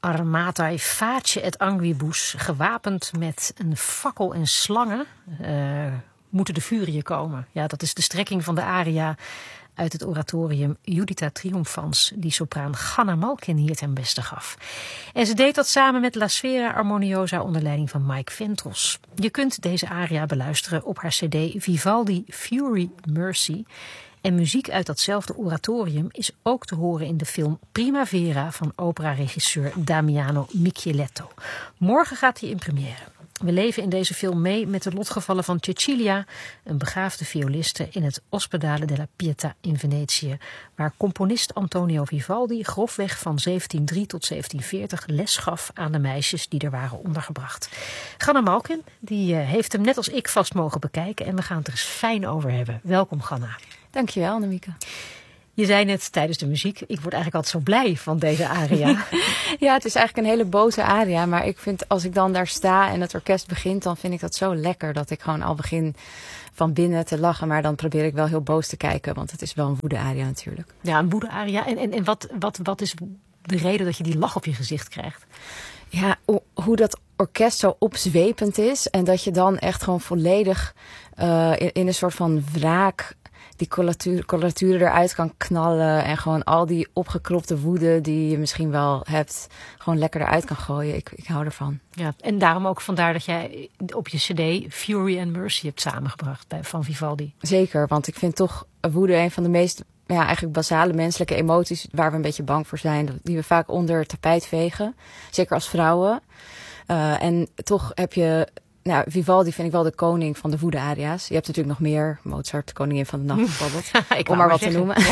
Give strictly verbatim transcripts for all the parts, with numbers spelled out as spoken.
Armata e face et anguibus, gewapend met een fakkel en slangen, uh, moeten de furiën komen. Ja, dat is de strekking van de aria uit het oratorium Juditha Triumphans, die sopraan Ganna Malkin hier ten beste gaf. En ze deed dat samen met La Sfera Armoniosa onder leiding van Mike Ventros. Je kunt deze aria beluisteren op haar cd Vivaldi Fury Mercy. En muziek uit datzelfde oratorium is ook te horen in de film Primavera van operaregisseur Damiano Micheletto. Morgen gaat hij in première. We leven in deze film mee met de lotgevallen van Cecilia, een begaafde violiste in het Ospedale della Pietà in Venetië, waar componist Antonio Vivaldi grofweg van zeventien drie tot zeventien veertig les gaf aan de meisjes die er waren ondergebracht. Ganna Malkin, die heeft hem net als ik vast mogen bekijken en we gaan het er eens fijn over hebben. Welkom, Ganna. Dankjewel, Annemieke. Je zei net tijdens de muziek, ik word eigenlijk altijd zo blij van deze aria. Ja, het is eigenlijk een hele boze aria. Maar ik vind, als ik dan daar sta en het orkest begint, dan vind ik dat zo lekker dat ik gewoon al begin van binnen te lachen. Maar dan probeer ik wel heel boos te kijken, want het is wel een woede aria natuurlijk. Ja, een woede aria. En, en, en wat, wat, wat is de reden dat je die lach op je gezicht krijgt? Ja, hoe dat orkest zo opzwepend is en dat je dan echt gewoon volledig uh, in, in een soort van wraak die coloratuur, coloraturen eruit kan knallen en gewoon al die opgekropte woede die je misschien wel hebt, gewoon lekker eruit kan gooien. Ik, ik hou ervan. Ja, en daarom ook vandaar dat jij op je cd Fury and Mercy hebt samengebracht bij, van Vivaldi. Zeker, want ik vind toch woede een van de meest ja, eigenlijk basale menselijke emoties waar we een beetje bang voor zijn, die we vaak onder het tapijt vegen. Zeker als vrouwen. Uh, en toch heb je Nou, Vivaldi vind ik wel de koning van de woede-aria's. Je hebt natuurlijk nog meer. Mozart, Koningin van de Nacht bijvoorbeeld. Om maar wat zeggen. te noemen.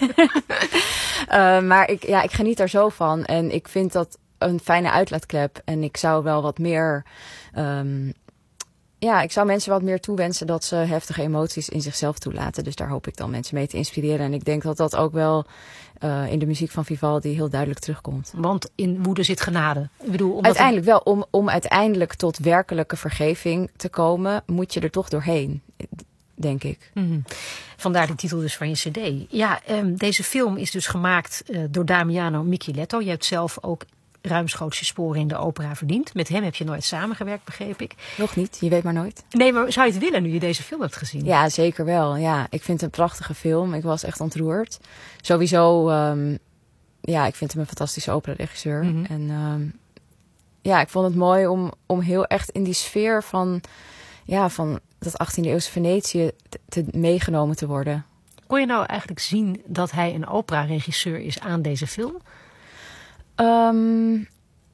Ja. uh, maar ik, ja, ik geniet daar zo van. En ik vind dat een fijne uitlaatklep. En ik zou wel wat meer Um, ja, ik zou mensen wat meer toewensen dat ze heftige emoties in zichzelf toelaten. Dus daar hoop ik dan mensen mee te inspireren. En ik denk dat dat ook wel uh, in de muziek van Vivaldi heel duidelijk terugkomt. Want in woede zit genade. Ik bedoel, omdat uiteindelijk wel. Om, om uiteindelijk tot werkelijke vergeving te komen, moet je er toch doorheen, denk ik. Mm-hmm. Vandaar de titel dus van je cd. Ja, um, deze film is dus gemaakt uh, door Damiano Micheletto. Je hebt zelf ook ruimschoots je sporen in de opera verdiend. Met hem heb je nooit samengewerkt, begreep ik. Nog niet, je weet maar nooit. Nee, maar zou je het willen nu je deze film hebt gezien? Ja, zeker wel. Ja, ik vind het een prachtige film. Ik was echt ontroerd. Sowieso, um, ja, ik vind hem een fantastische operaregisseur. Mm-hmm. En um, ja, ik vond het mooi om, om heel echt in die sfeer van, ja, van dat achttiende eeuwse Venetië te, te meegenomen te worden. Kon je nou eigenlijk zien dat hij een operaregisseur is aan deze film? Um,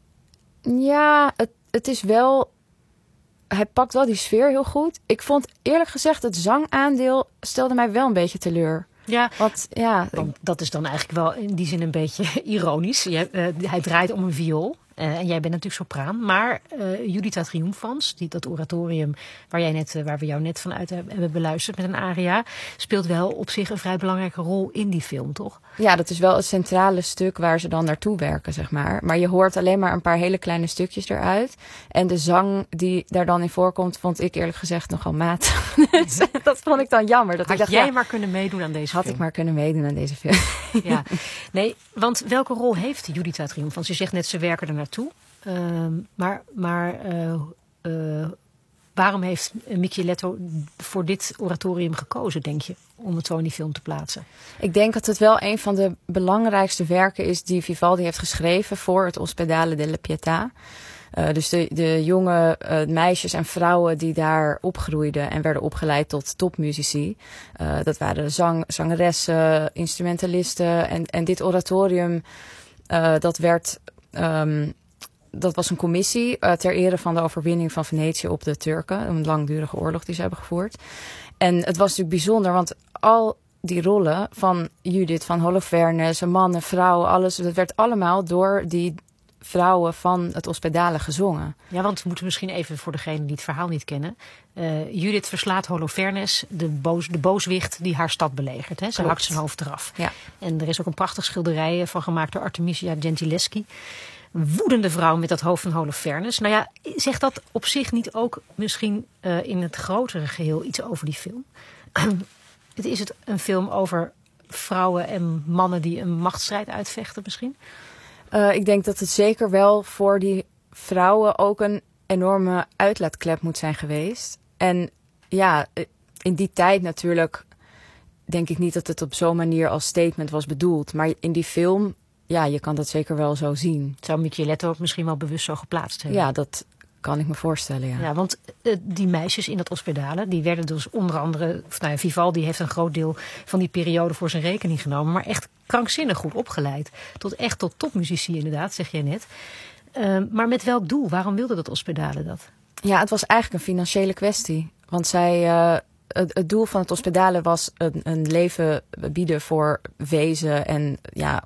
ja, het, het is wel. Hij pakt wel die sfeer heel goed. Ik vond eerlijk gezegd het zangaandeel stelde mij wel een beetje teleur. Ja, Want, ja, want dat is dan eigenlijk wel in die zin een beetje ironisch. Je, uh, hij draait om een viool. Uh, en jij bent natuurlijk sopraan, maar uh, Juditha Triumphans, die, dat oratorium waar, jij net, uh, waar we jou net vanuit hebben beluisterd met een aria, speelt wel op zich een vrij belangrijke rol in die film, toch? Ja, dat is wel het centrale stuk waar ze dan naartoe werken, zeg maar. Maar je hoort alleen maar een paar hele kleine stukjes eruit. En de zang die daar dan in voorkomt, vond ik eerlijk gezegd nogal matig. Dus dat vond ik dan jammer. Dat had ik dacht, jij ja, maar kunnen meedoen aan deze had film? ik maar kunnen meedoen aan deze film. Ja, nee, want welke rol heeft Juditha Triumphans? Je zegt net, ze werken er naartoe. Uh, maar maar uh, uh, waarom heeft Micheletto voor dit oratorium gekozen, denk je, om het zo in die film te plaatsen? Ik denk dat het wel een van de belangrijkste werken is die Vivaldi heeft geschreven voor het Ospedale della Pietà. Uh, dus de, de jonge uh, meisjes en vrouwen die daar opgroeiden en werden opgeleid tot topmuzici. Uh, dat waren zang, zangeressen, instrumentalisten. En, en dit oratorium, uh, dat werd Um, Dat was een commissie uh, ter ere van de overwinning van Venetië op de Turken. Een langdurige oorlog die ze hebben gevoerd. En het was natuurlijk bijzonder, want al die rollen van Judith, van Holofernes, mannen, vrouwen, alles, dat werd allemaal door die vrouwen van het Ospedale gezongen. Ja, want we moeten misschien even voor degene die het verhaal niet kennen. Uh, Judith verslaat Holofernes, de, boos, de booswicht die haar stad belegert. Hè? Ze Klopt. hakt zijn hoofd eraf. Ja. En er is ook een prachtig schilderij van gemaakt door Artemisia Gentileschi. Een woedende vrouw met dat hoofd van Holofernes. Nou ja, zegt dat op zich niet ook misschien uh, in het grotere geheel iets over die film? Het is het een film over vrouwen en mannen die een machtsstrijd uitvechten misschien? Uh, ik denk dat het zeker wel voor die vrouwen ook een enorme uitlaatklep moet zijn geweest. En ja, in die tijd natuurlijk denk ik niet dat het op zo'n manier als statement was bedoeld. Maar in die film, ja, je kan dat zeker wel zo zien. Zou Micheletto ook misschien wel bewust zo geplaatst hebben? Ja, dat kan ik me voorstellen, ja. Ja, want uh, die meisjes in dat Ospedale, die werden dus onder andere... Of, nou ja, Vivaldi heeft een groot deel van die periode voor zijn rekening genomen. Maar echt krankzinnig goed opgeleid. Tot echt tot topmuzici inderdaad, zeg jij net. Uh, maar met welk doel? Waarom wilde dat Ospedale dat? Ja, het was eigenlijk een financiële kwestie. Want zij... Uh, Het, het doel van het Ospedale was een, een leven bieden voor wezen en ja,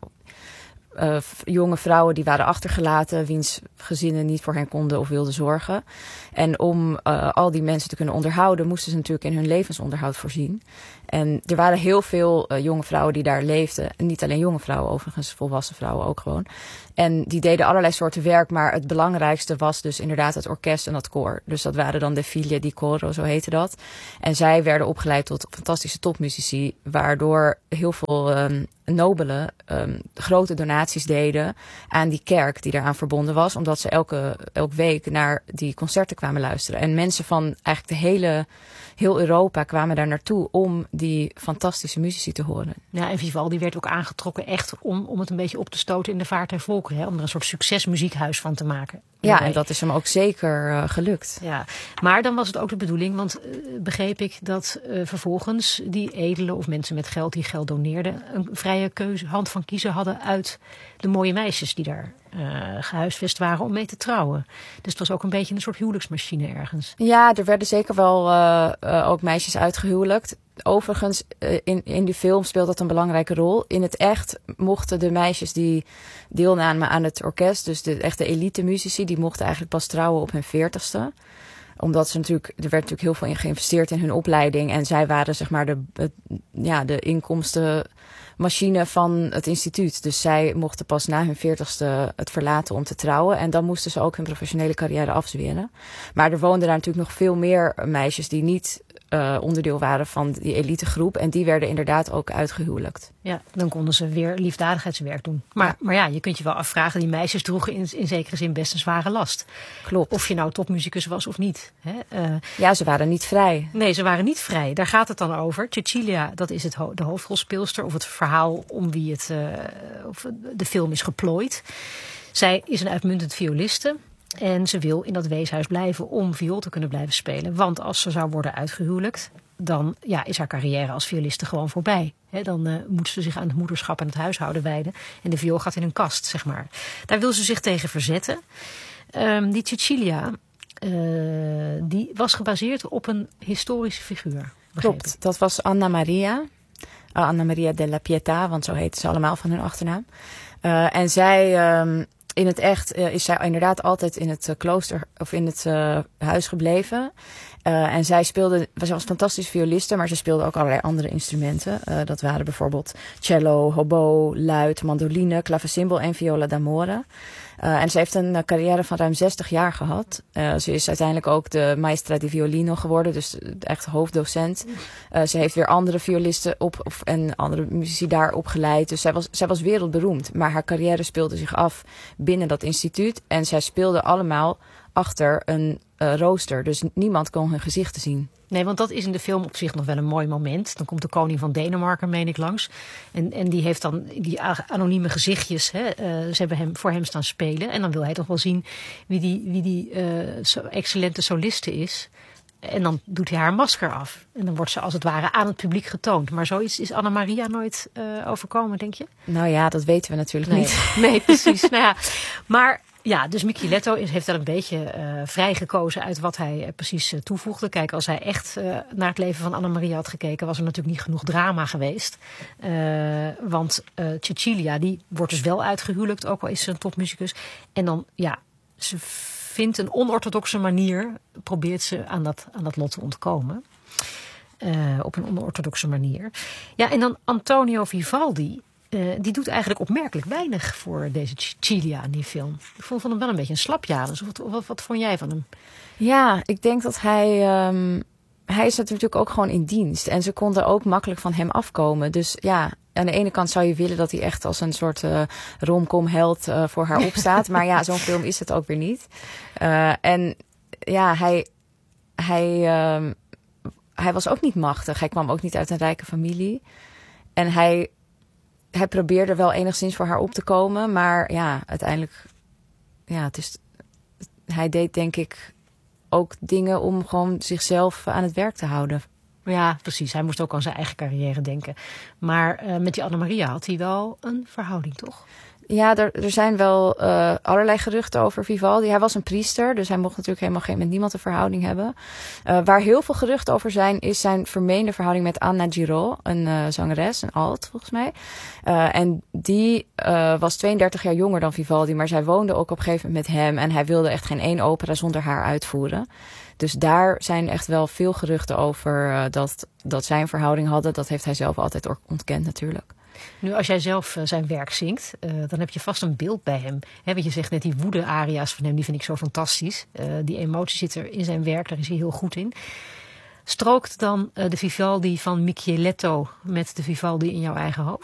uh, jonge vrouwen die waren achtergelaten, wiens gezinnen niet voor hen konden of wilden zorgen. En om uh, al die mensen te kunnen onderhouden, moesten ze natuurlijk in hun levensonderhoud voorzien. En er waren heel veel uh, jonge vrouwen die daar leefden. En niet alleen jonge vrouwen, overigens volwassen vrouwen ook gewoon. En die deden allerlei soorten werk, maar het belangrijkste was dus inderdaad het orkest en dat koor. Dus dat waren dan de figlie di coro, zo heette dat. En zij werden opgeleid tot fantastische topmuzici, waardoor heel veel um, nobelen um, grote donaties deden aan die kerk die eraan verbonden was. Omdat ze elke, elke week naar die concerten kwamen luisteren. En mensen van eigenlijk de hele... Heel Europa kwamen daar naartoe om die fantastische muzici te horen. Ja, en Vivaldi werd ook aangetrokken echt om, om het een beetje op te stoten in de vaart der volkeren. Hè? Om er een soort succesmuziekhuis van te maken. Ja, ja, en dat is hem ook zeker uh, gelukt. Ja, maar dan was het ook de bedoeling, want uh, begreep ik dat uh, vervolgens die edelen of mensen met geld die geld doneerden, een vrije keuze, hand van kiezen hadden uit de mooie meisjes die daar uh, gehuisvest waren om mee te trouwen. Dus het was ook een beetje een soort huwelijksmachine ergens. Ja, er werden zeker wel uh, uh, ook meisjes uitgehuwelijkt. Overigens, in, in die film speelt dat een belangrijke rol. In het echt mochten de meisjes die deelnamen aan het orkest, dus de echte elite muzici, die mochten eigenlijk pas trouwen op hun veertigste. Omdat ze natuurlijk, er werd natuurlijk heel veel in geïnvesteerd in hun opleiding. En zij waren zeg maar de, het, ja, de inkomstenmachine van het instituut. Dus zij mochten pas na hun veertigste het verlaten om te trouwen. En dan moesten ze ook hun professionele carrière afzweren. Maar er woonden daar natuurlijk nog veel meer meisjes die niet Uh, onderdeel waren van die elitegroep. En die werden inderdaad ook uitgehuwelijkt. Ja, dan konden ze weer liefdadigheidswerk doen. Maar ja, maar ja je kunt je wel afvragen, die meisjes droegen in, in zekere zin best een zware last. Klopt. Of je nou topmuzikus was of niet. Hè? Uh, ja, ze waren niet vrij. Nee, ze waren niet vrij. Daar gaat het dan over. Cecilia, dat is het ho- de hoofdrolspeelster. Of het verhaal om wie het, uh, of de film is geplooid. Zij is een uitmuntend violiste. En ze wil in dat weeshuis blijven om viool te kunnen blijven spelen. Want als ze zou worden uitgehuwelijkt, dan ja, is haar carrière als violiste gewoon voorbij. He, dan uh, moet ze zich aan het moederschap en het huishouden wijden. En de viool gaat in een kast, zeg maar. Daar wil ze zich tegen verzetten. Um, die Cecilia, uh, die was gebaseerd op een historische figuur. Klopt, dat was Anna Maria. Uh, Anna Maria della Pietà, want zo heten ze allemaal van hun achternaam. Uh, en zij... Um, In het echt uh, is zij inderdaad altijd in het uh, klooster of in het uh, huis gebleven. Uh, en zij speelde, zij was fantastisch violiste, maar ze speelde ook allerlei andere instrumenten. Uh, dat waren bijvoorbeeld cello, hobo, luit, mandoline, clavecimbal en viola d'amore. Uh, en ze heeft een uh, carrière van ruim zestig jaar gehad. Uh, ze is uiteindelijk ook de maestra di violino geworden, dus echt hoofddocent. Uh, ze heeft weer andere violisten op, of, en andere muzici daar opgeleid. Dus zij was, zij was wereldberoemd, maar haar carrière speelde zich af binnen dat instituut. En zij speelden allemaal achter een uh, rooster, dus niemand kon hun gezichten zien. Nee, want dat is in de film op zich nog wel een mooi moment. Dan komt de koning van Denemarken, meen ik, langs. En, en die heeft dan die anonieme gezichtjes. Hè, uh, ze hebben hem, voor hem staan spelen. En dan wil hij toch wel zien wie die, wie die uh, zo excellente soliste is. En dan doet hij haar masker af. En dan wordt ze als het ware aan het publiek getoond. Maar zoiets is Anna Maria nooit uh, overkomen, denk je? Nou ja, dat weten we natuurlijk nee. niet. Nee, precies. nou ja, maar... Ja, dus Micheletto heeft wel een beetje uh, vrij gekozen uit wat hij uh, precies uh, toevoegde. Kijk, als hij echt uh, naar het leven van Anna Maria had gekeken, was er natuurlijk niet genoeg drama geweest. Uh, want uh, Cecilia, die wordt dus wel uitgehuwelijkt, ook al is ze een topmuzikus. En dan, ja, ze vindt een onorthodoxe manier, probeert ze aan dat, aan dat lot te ontkomen. Uh, op een onorthodoxe manier. Ja, en dan Antonio Vivaldi. Uh, die doet eigenlijk opmerkelijk weinig voor deze Cecilia in die film. Ik vond, vond hem wel een beetje een slapjanus. Wat, wat, wat vond jij van hem? Ja, ik denk dat hij... Um, hij is natuurlijk ook gewoon in dienst. En ze konden ook makkelijk van hem afkomen. Dus ja, aan de ene kant zou je willen dat hij echt als een soort uh, romcom held uh, voor haar opstaat. Maar ja, zo'n film is het ook weer niet. Uh, en ja, hij, hij, uh, hij was ook niet machtig. Hij kwam ook niet uit een rijke familie. En hij, hij probeerde wel enigszins voor haar op te komen. Maar ja, uiteindelijk... Ja, het is, hij deed denk ik ook dingen om gewoon zichzelf aan het werk te houden. Ja, precies. Hij moest ook aan zijn eigen carrière denken. Maar uh, met die Anna-Maria had hij wel een verhouding, toch? Ja, er, er zijn wel uh, allerlei geruchten over Vivaldi. Hij was een priester, dus hij mocht natuurlijk helemaal geen, met niemand een verhouding hebben. Uh, waar heel veel geruchten over zijn, is zijn vermeende verhouding met Anna Giraud, een uh, zangeres, een alt volgens mij. Uh, en die uh, was tweeëndertig jaar jonger dan Vivaldi, maar zij woonde ook op een gegeven moment met hem. En hij wilde echt geen één opera zonder haar uitvoeren. Dus daar zijn echt wel veel geruchten over uh, dat, dat zij een verhouding hadden. Dat heeft hij zelf altijd ontkend natuurlijk. Nu, als jij zelf uh, zijn werk zingt, uh, dan heb je vast een beeld bij hem. He, want je zegt net die woede-aria's van hem, die vind ik zo fantastisch. Uh, die emotie zit er in zijn werk, daar is hij heel goed in. Strookt dan uh, de Vivaldi van Micheletto met de Vivaldi in jouw eigen hoofd?